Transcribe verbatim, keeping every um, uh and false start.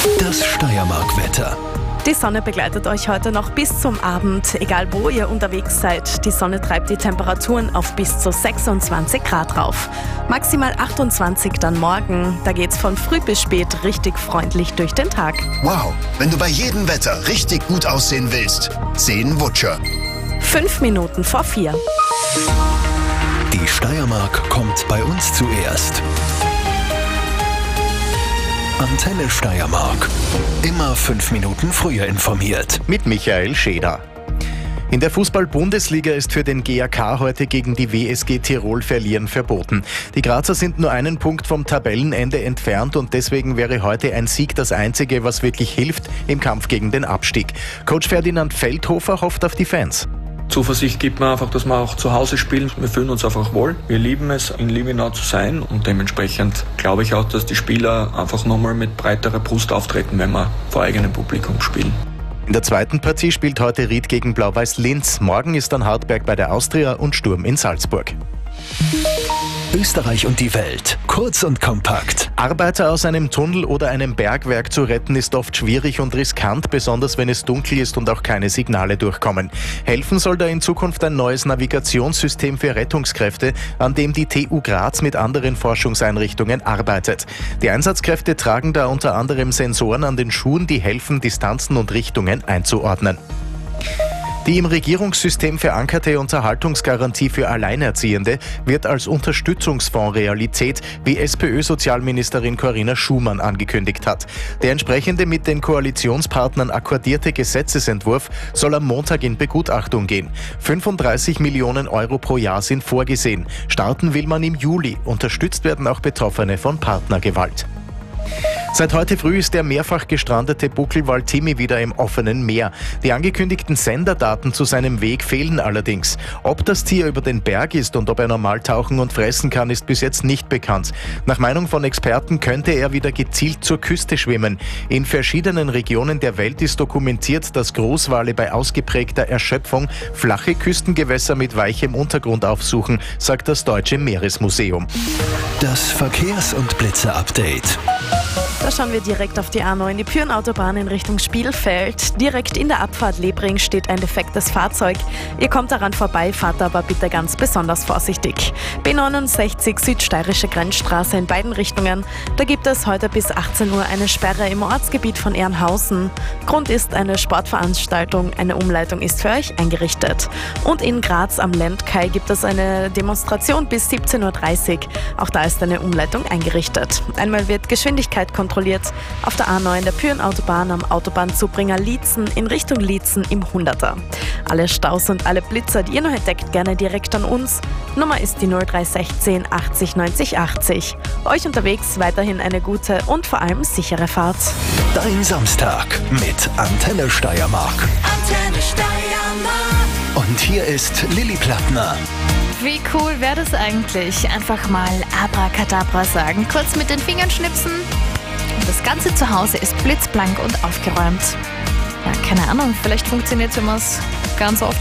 Das Steiermark-Wetter. Die Sonne begleitet euch heute noch bis zum Abend, egal wo ihr unterwegs seid. Die Sonne treibt die Temperaturen auf bis zu sechsundzwanzig Grad rauf. Maximal achtundzwanzig dann morgen. Da geht's von früh bis spät richtig freundlich durch den Tag. Wow, wenn du bei jedem Wetter richtig gut aussehen willst, zehn Wutscher. Fünf Minuten vor vier. Die Steiermark kommt bei uns zuerst. Antenne Steiermark. Immer fünf Minuten früher informiert. Mit Michael Scheder. In der Fußball-Bundesliga ist für den G A K heute gegen die W S G Tirol Verlieren verboten. Die Grazer sind nur einen Punkt vom Tabellenende entfernt und deswegen wäre heute ein Sieg das Einzige, was wirklich hilft im Kampf gegen den Abstieg. Coach Ferdinand Feldhofer hofft auf die Fans. Zuversicht gibt mir einfach, dass wir auch zu Hause spielen. Wir fühlen uns einfach wohl. Wir lieben es, in Liebenau zu sein und dementsprechend glaube ich auch, dass die Spieler einfach nochmal mit breiterer Brust auftreten, wenn wir vor eigenem Publikum spielen. In der zweiten Partie spielt heute Ried gegen Blau-Weiß Linz. Morgen ist dann Hartberg bei der Austria und Sturm in Salzburg. Österreich und die Welt. Kurz und kompakt. Arbeiter aus einem Tunnel oder einem Bergwerk zu retten ist oft schwierig und riskant, besonders wenn es dunkel ist und auch keine Signale durchkommen. Helfen soll da in Zukunft ein neues Navigationssystem für Rettungskräfte, an dem die T U Graz mit anderen Forschungseinrichtungen arbeitet. Die Einsatzkräfte tragen da unter anderem Sensoren an den Schuhen, die helfen, Distanzen und Richtungen einzuordnen. Die im Regierungssystem verankerte Unterhaltungsgarantie für Alleinerziehende wird als Unterstützungsfonds Realität, wie SPÖ-Sozialministerin Corinna Schumann angekündigt hat. Der entsprechende mit den Koalitionspartnern akkordierte Gesetzesentwurf soll am Montag in Begutachtung gehen. fünfunddreißig Millionen Euro pro Jahr sind vorgesehen. Starten will man im Juli. Unterstützt werden auch Betroffene von Partnergewalt. Seit heute früh ist der mehrfach gestrandete Buckelwal Timmy wieder im offenen Meer. Die angekündigten Senderdaten zu seinem Weg fehlen allerdings. Ob das Tier über den Berg ist und ob er normal tauchen und fressen kann, ist bis jetzt nicht bekannt. Nach Meinung von Experten könnte er wieder gezielt zur Küste schwimmen. In verschiedenen Regionen der Welt ist dokumentiert, dass Großwale bei ausgeprägter Erschöpfung flache Küstengewässer mit weichem Untergrund aufsuchen, sagt das Deutsche Meeresmuseum. Das Verkehrs- und Blitzer-Update. Da schauen wir direkt auf die A neun, die Pyrenautobahn in Richtung Spielfeld. Direkt in der Abfahrt Lebring steht ein defektes Fahrzeug. Ihr kommt daran vorbei, fahrt aber bitte ganz besonders vorsichtig. B neunundsechzig Südsteirische Grenzstraße in beiden Richtungen. Da gibt es heute bis achtzehn Uhr eine Sperre im Ortsgebiet von Ehrenhausen. Grund ist eine Sportveranstaltung. Eine Umleitung ist für euch eingerichtet. Und in Graz am Lendkai gibt es eine Demonstration bis siebzehn Uhr dreißig. Auch da ist eine Umleitung eingerichtet. Einmal wird Geschwindigkeit kontrolliert auf der A neun der Pyrenautobahn am Autobahnzubringer Liezen in Richtung Liezen im Hunderter. Alle Staus und alle Blitzer, die ihr noch entdeckt, gerne direkt an uns. Nummer ist die null drei eins sechs achtzig neunzig achtzig. Euch unterwegs weiterhin eine gute und vor allem sichere Fahrt. Dein Samstag mit Antenne Steiermark. Antenne Steiermark. Und hier ist Lilly Plattner. Wie cool wäre das eigentlich? Einfach mal Abracadabra sagen, kurz mit den Fingern schnipsen. Und das Ganze zu Hause ist blitzblank und aufgeräumt. Ja, keine Ahnung, vielleicht funktioniert es, wenn man es ganz oft